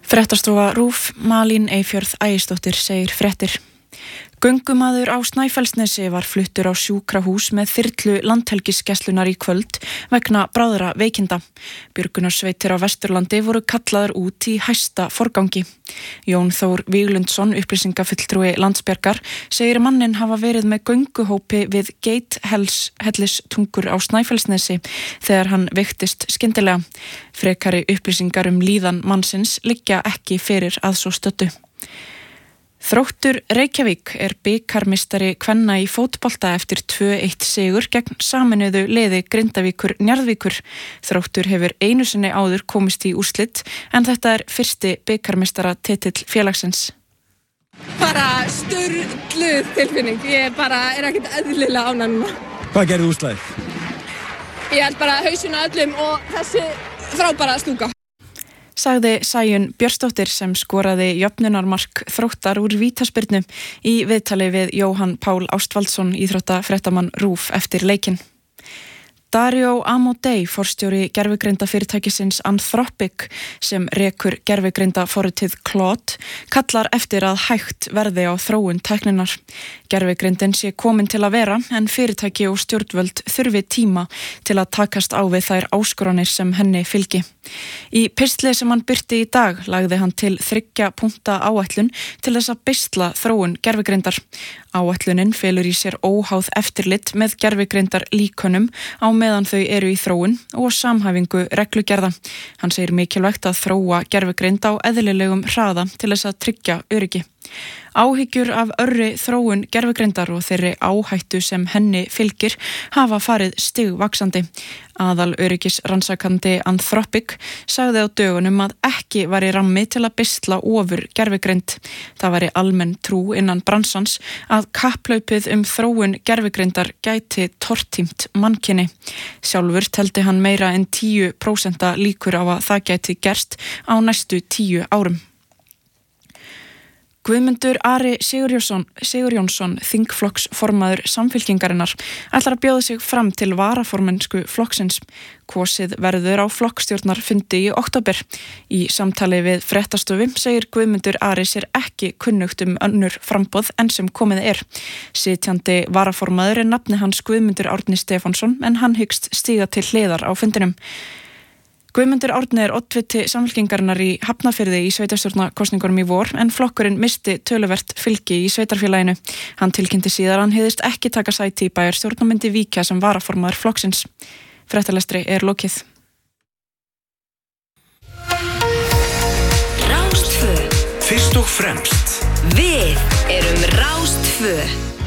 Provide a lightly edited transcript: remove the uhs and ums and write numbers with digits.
Fréttastofa RÚV, Malín Eyfjörð Ægisdóttir segir fréttir. Göngumaður á Snæfellsnesi var fluttur á sjúkrahús með þyrlu landhelgisgæslunnar í kvöld vegna bráðra veikinda. Björgunarsveitir á Vesturlandi voru kallaðar út í hæsta forgangi. Jón Þór Víglundsson, upplýsingafulltrúi Landsbjargar, segir manninn hafa verið með gönguhópi við Geithellistungur á Snæfellsnesi þegar hann veiktist skyndilega. Frekari upplýsingar líðan mannsins liggja ekki fyrir að svo stöddu. Þróttur Reykjavík bikarmeistari kvenna í fótbolta eftir 2-1 sigur gegn sameinuðu liði Grindavíkur Njarðvíkur. Þróttur hefur einu sinni áður komist í úrslit en þetta fyrsti bikarmeistara titill félagsins. Bara sturluð tilfinning, ég ekkert eðlilega ánægð núna. Hvað gerði úrslagið? Ég held bara hausinn á öllum og þessi frábæra slúka. Sagði Sæunn Björnsdóttir sem skoraði jöfnunarmark Þróttar úr vítaspyrnu í viðtali við Jóhann Pál Ástvaldsson, íþróttafréttamann RÚV eftir leikinn. Dario Amodei, forstjóri gervigreindafyrirtækisins Anthropic sem rekur gervigreindaforritið Claude, kallar eftir að hægt verði á þróun tækninnar. Gervigreindin sé komin til að vera en fyrirtæki og stjórnvöld þurfi tíma til að takast á við þær áskoranir sem henni fylgi. Í pistli sem hann birti í dag lagði hann til 3 punkta áætlun til þess að beisla þróun gervigreindar. Áætlunin felur í sér óháð eftirlit með gervigreindar líkönum á meðan þau eru í þróun og samhæfingu reglugerða. Hann segir mikilvægt að þróa gervigreind á eðlilegum hraða til þess að tryggja öryggi. Áhyggjur af örri þróun gervigreindar og þeirri áhættu sem henni fylgir hafa farið stigvaxandi. Aðal öryggisrannsakandi Anthropic sagði á dögunum að ekki væri rammi til að beisla ofur gervigreind. Það væri almenn trú innan bransans að kapphlaupið þróun gervigreindar gæti tortímt mannkyni. Sjálfur teldi hann meira en 10% líkur á að það gæti gerst á næstu 10 árum. Guðmundur Ari Sigurjónsson, þingflokksformaður Samfylkingarinnar, ætlar að bjóða sig fram til varaformennsku flokksins. Kosið verður á flokkstjórnarfundi í október. Í samtali við Fréttastofu segir Guðmundur Ari sér ekki kunnugt önnur framboð en sem komið Sitjandi varaformaður nafni hans Guðmundur Árni Stefánsson en hann hyggst stíga til hliðar á fundinum. Guðmundur Árni oddviti Samfylkingarinnar í Hafnarfirði í sveitarstjórnarkosningunum í vor en flokkurinn misti töluvert fylgi í sveitarfélaginu. Hann tilkynnti síðar að hann hygðist ekki taka sæti í bæjarstjórn og myndi víkja sem varaformaður flokksins. Fréttalestri lokið. Rás 2. Fyrst og fremst. Við erum Rás 2.